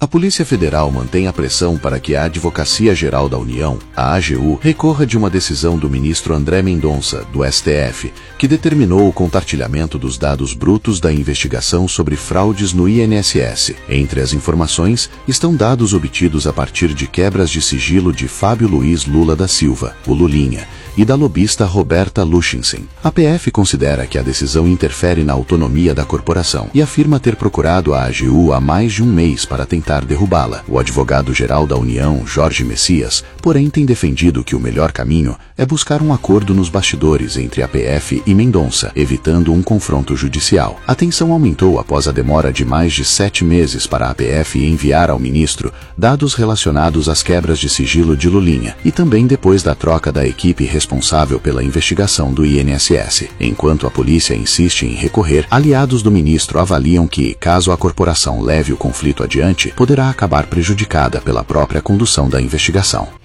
Polícia Federal mantém a pressão para que a Advocacia Geral da União, a AGU, recorra de uma decisão do ministro André Mendonça, do STF, que determinou o compartilhamento dos dados brutos da investigação sobre fraudes no INSS. Entre as informações estão dados obtidos a partir de quebras de sigilo de Fábio Luiz Lula da Silva, o Lulinha, e da lobista Roberta Luchinsen. A PF considera que a decisão interfere na autonomia da corporação e afirma ter procurado a AGU há mais de um mês para tentar derrubá-la. O advogado-geral da União, Jorge Messias, porém tem defendido que o melhor caminho é buscar um acordo nos bastidores entre a PF e Mendonça, evitando um confronto judicial. A tensão aumentou após a demora de mais de 7 meses para a PF enviar ao ministro dados relacionados às quebras de sigilo de Lulinha e também depois da troca da equipe responsável pela investigação do INSS. Enquanto a polícia insiste em recorrer, aliados do ministro avaliam que, caso a corporação leve o conflito adiante, poderá acabar prejudicada pela própria condução da investigação.